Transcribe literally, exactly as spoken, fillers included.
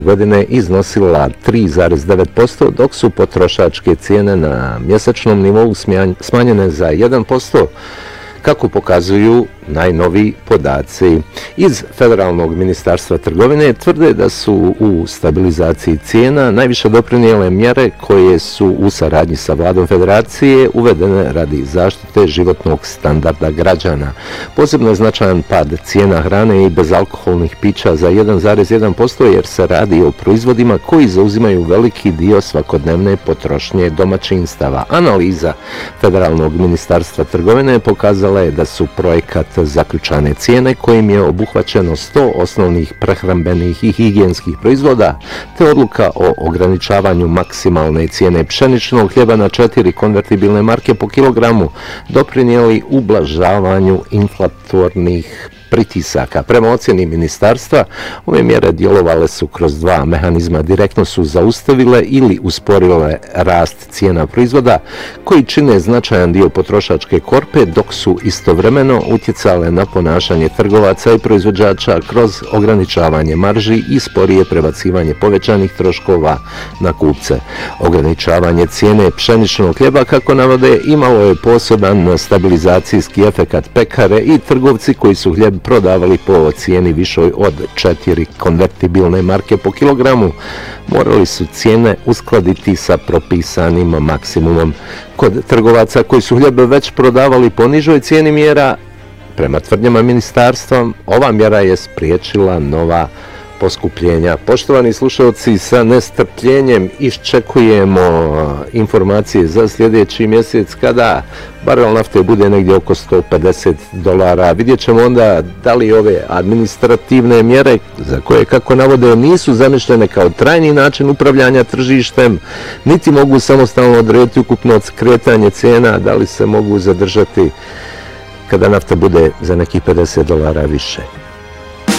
godine iznosila tri zarez devet posto, dok su potrošačke cijene na mjesečnom nivou smanjene za jedan posto, kako pokazuju najnoviji podaci. Iz Federalnog ministarstva trgovine tvrde da su u stabilizaciji cijena najviše doprinijele mjere koje su u saradnji sa vladom federacije uvedene radi zaštite životnog standarda građana. Posebno je značajan pad cijena hrane i bezalkoholnih pića za jedan zarez jedan posto jer se radi o proizvodima koji zauzimaju veliki dio svakodnevne potrošnje domaćinstava. Analiza Federalnog ministarstva trgovine pokazala je da su projekat zaključane cijene kojim je obuhvaćeno sto osnovnih prehrambenih i higijenskih proizvoda te odluka o ograničavanju maksimalne cijene pšeničnog hljeba na četiri konvertibilne marke po kilogramu doprinijeli ublažavanju inflatornih pritisaka. Prema ocjeni ministarstva, ove mjere djelovale su kroz dva mehanizma. Direktno su zaustavile ili usporile rast cijena proizvoda koji čine značajan dio potrošačke korpe, dok su istovremeno utjecale na ponašanje trgovaca i proizvođača kroz ograničavanje marži i sporije prebacivanje povećanih troškova na kupce. Ograničavanje cijene pšeničnog hljeba, kako navode, imalo je poseban stabilizacijski efekat. Pekare i trgovci koji su hljeb prodavali po cijeni višoj od četiri konvertibilne marke po kilogramu morali su cijene uskladiti sa propisanim maksimumom. Kod trgovaca koji su hljeb već prodavali po nižoj cijeni mjera, prema tvrdnjama ministarstva, ova mjera je spriječila nova poskupljenja. Poštovani slušalci, sa nestrpljenjem iščekujemo informacije za sljedeći mjesec kada barel nafte bude negdje oko sto pedeset dolara. Vidjet ćemo onda da li ove administrativne mjere, za koje, kako navode, nisu zamišljene kao trajni način upravljanja tržištem, niti mogu samostalno odrediti ukupno kretanje cijena, da li se mogu zadržati kada nafta bude za nekih pedeset dolara više.